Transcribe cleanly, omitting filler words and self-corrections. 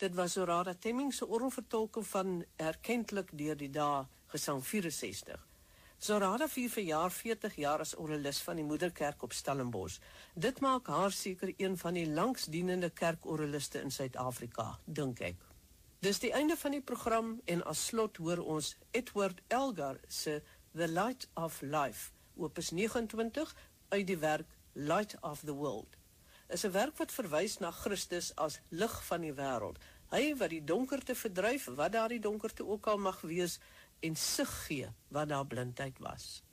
Dit was Zorada Temming se orgelvertolking van Erkentlik deur die dae, gesang 64. Zorada vier verjaar 40 jaar as orgelis van die Moederkerk op Stellenbosch. Dit maak haar seker een van die langsdienende kerkorgeliste in Suid-Afrika, dink ek. Dis die einde van die program en as slot hoor ons Edward Elgar se The Light of Life, opus 29 uit die werk Light of the World. Is 'n werk wat verwys na Christus as lig van die wêreld. Hy wat die donkerte verdryf, wat daar die donkerte ook al mag wees, en sig gee wat daar blindheid was.